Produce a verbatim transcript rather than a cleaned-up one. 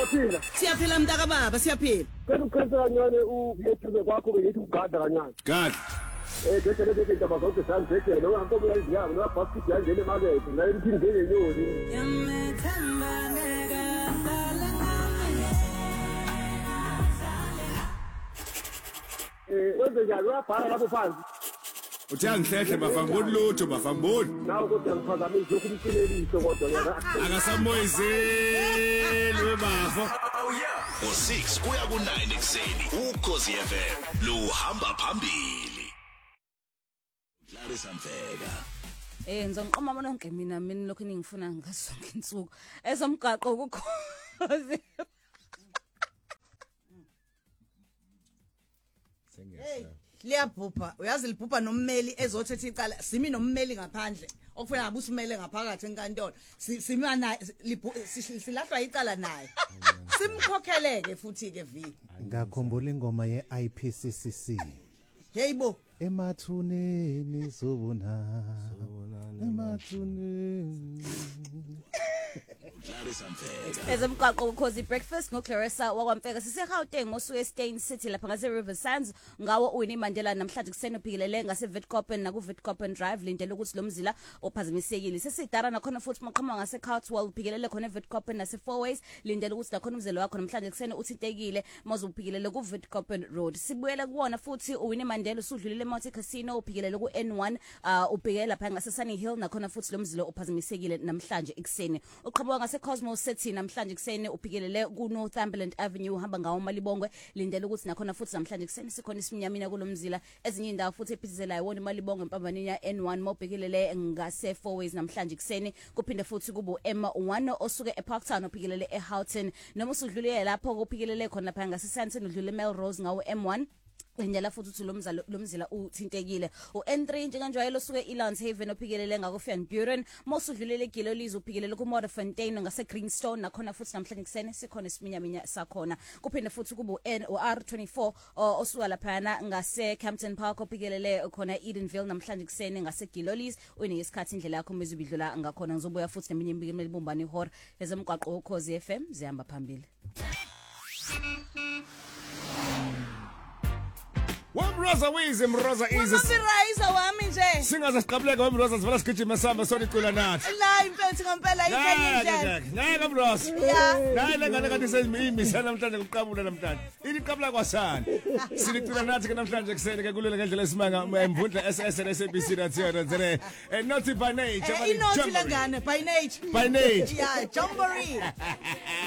Siyaphila. Siyaphila mntaka baba, siyaphila. Kena ukhenza kancane uphethe kwakho ngithi ugada kancane. Gada. Eh bese lezi zinto bazonke sangithethe lo ngampo yaziyayo lo basket yangene emakethe nayo iphinde ngenyoni. Yamethemba nega Eh wenze njalo uyabhala lapho phansi. Uthi angihlehle bafamboni lutho bafamboni. Nawo kodwa ngiphazamisa ukumhleleliso kodwa yena. Akasamoyizeli webafo. ngo six kuya ku nine ekseni ukhosi F M lo hamba phambili. Larissa Mfeka. Eh ngizonqoma bonke mina mina lokho ningifuna ngasonke insuku ezomgaqo ukukhozi. Hey, liyabhupha. Uyazi libhupha nommeli ezothetha icala. Simi nommeli ngaphandle. Okufuna ngabe usumele ngaphakathi enkantolo. Sima naye silahlwa icala naye. Simkhokheleke futhi ke vi. Ngakhumbula ingoma ye I P C C C. Heyibo. Emathuneni sobona. Emathuneni. Ezomgaqo ukhozi breakfast ngo Clarissa wakwamfeka siseGauteng mosuke eStain City lapha ngase Riversands ngawo uWinnie Mandela namhlanje kuseni uphikilele ngase Witkoppen na ku Witkoppen Drive lindele ukuthi lo mzila ophazamisekile sesidara nakhona futhi maqhamuka ngase Courtwell uphikilele khona eWitkoppen nase Fourways lindele ukuthi nakhona umzila wakho namhlanje kuseni uthintekile maze uphikilele ku Witkoppen Road sibuyele kuwona futhi uWinnie Mandela usudlulile eMonte Casino uphikilele ku N one uh ubhekela lapha ngase Sunny Hill nakhona futhi lo mzila ophazamisekile namhlanje ekseni uqhamuka ngase Cosmos City namhlanje kuseni uphikelele ku Northumberland Avenue uhamba ngawo Malibongwe lindele ukuthi nakhona futhi namhlanje kuseni sikhona isiminyamina kulomzila ezinye indawo futhi ephithizelayo wona Malibongwe empambanini ya N one mawubhekelele ngase Fourways namhlanje kuseni kuphinde futhi kubo M one osuke eParktown uphikelele eHoughton noma usudlulile lapho kuphikelele khona lapha ngase Sandton udlule Melrose ngawo M one Njala futhi uthi lo mzala lo mzila uthintekile u N three njenganjwayelo suke eLands Haven ophikelele ngako Van Buren mosudlulele Gilolize uphikelele ku Modderfontein ngase Greenstone nakhona futhi namhlanje kusene sikhona isiminyaminya sakhona kuphinde futhi kubo N o R twenty-four osuka lapha ngase Campton Park ophikelele khona Edenville namhlanje kusene ngase Gilolize une isikhathi indlela yakho mezibidlula ngakhona ngizobuya futhi neminye imbiko elibumbani ihora ezomgaqo ukhozi F M zihamba phambili. Wamroza wize mroza ize. Umrayisa wami nje. Singaze siqabuleke wamroza sivela sigijima samba sona icula nathi. La impethu ngempela ikhanyindlela. Ngeke mroza. Yeah. Nayi lengane kanti sezimisa namhlanje kuqabula namhlanje. Iliqabula kwasana. Silicula nathi ke namhlanje kuseni ke kulule ngendlela esimanga emvundla S S N S A B C radio zere. Eh not by nature. Inothi lengane by nature. By nature. Yeah, Jamboree.